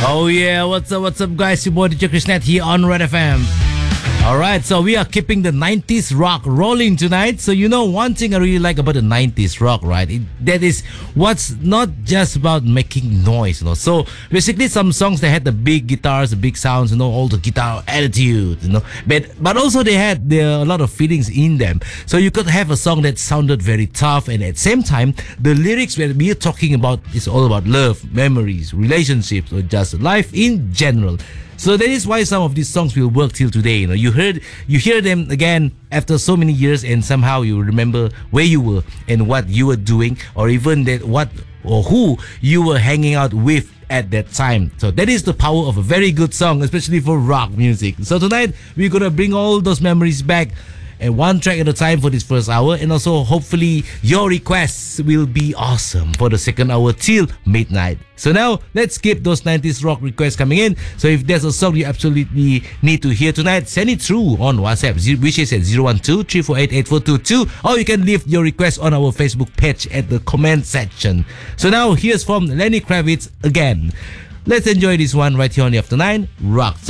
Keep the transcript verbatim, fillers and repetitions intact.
Oh yeah, what's up, what's up guys? Your boy D J Krishnet here on Red F M. Alright, so we are keeping the nineties rock rolling tonight. So you know one thing I really like about the nineties rock, right? It, that is what's not just about making noise, you know. So basically some songs they had the big guitars, the big sounds, you know, all the guitar attitude, you know. But but also they had the, a lot of feelings in them. So you could have a song that sounded very tough, and at the same time the lyrics where we are talking about is all about love, memories, relationships, or just life in general. So that is why some of these songs will work till today. You know, you heard, you hear them again after so many years, and somehow you remember where you were and what you were doing, or even that what or who you were hanging out with at that time. So that is the power of a very good song, especially for rock music. So tonight we're gonna bring all those memories back, and one track at a time for this first hour, and also hopefully your requests will be awesome for the second hour till midnight. So now let's keep those nineties rock requests coming in. So if there's a song you absolutely need to hear tonight, send it through on WhatsApp, which is at zero one two, three four eight, eight four two two, or you can leave your request on our Facebook page at the comment section. So now here's from Lenny Kravitz again. Let's enjoy this one right here on the After Nine Rock.